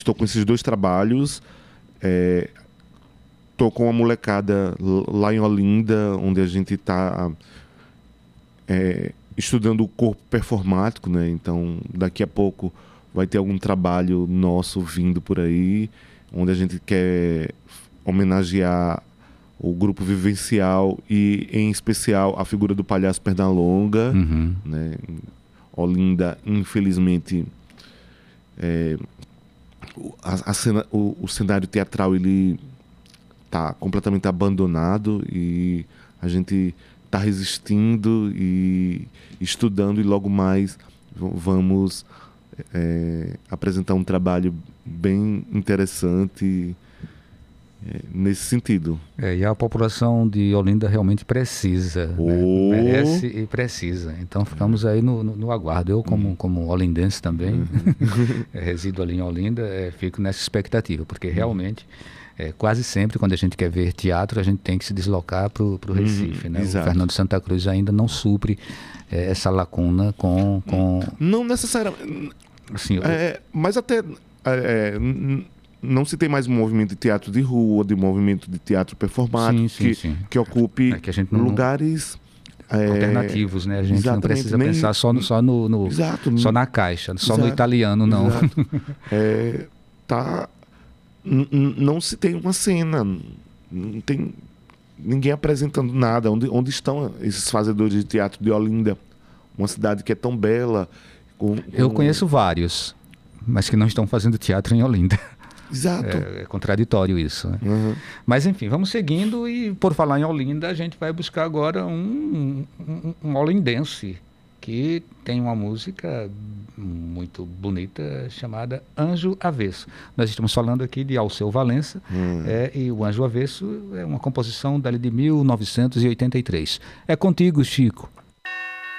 estou com esses 2 trabalhos. Estou com uma molecada lá em Olinda, onde a gente está estudando o corpo performático, né? Então, daqui a pouco vai ter algum trabalho nosso vindo por aí, onde a gente quer homenagear o grupo vivencial e, em especial, a figura do palhaço Pernalonga. Né? Olinda, infelizmente, o cenário teatral ele está completamente abandonado e a gente está resistindo e estudando, e logo mais vamos apresentar um trabalho bem interessante nesse sentido. E a população de Olinda realmente precisa, né? Merece e precisa. Então ficamos aí no aguardo. Eu, como olindense também, resido ali em Olinda, fico nessa expectativa, porque realmente, quase sempre, quando a gente quer ver teatro, a gente tem que se deslocar para o Recife. Né? O Fernando Santa Cruz ainda não supre essa lacuna com... Não necessariamente... Assim, mas até... não se tem mais um movimento de teatro de rua, de movimento de teatro performático que ocupe que a gente lugares alternativos, né? A gente não precisa pensar só na caixa, só no italiano, não. Não se tem uma cena, não tem ninguém apresentando nada. Onde estão esses fazedores de teatro de Olinda? Uma cidade que é tão bela. Eu conheço vários, mas que não estão fazendo teatro em Olinda. Exato. É contraditório isso. Né? Mas enfim, vamos seguindo, e por falar em Olinda, a gente vai buscar agora um olindense que tem uma música muito bonita chamada Anjo Avesso. Nós estamos falando aqui de Alceu Valença, e o Anjo Avesso é uma composição dali de 1983. É contigo, Chico.